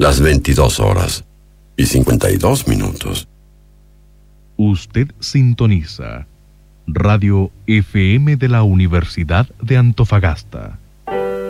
las 22:52. Usted sintoniza Radio FM de la Universidad de Antofagasta.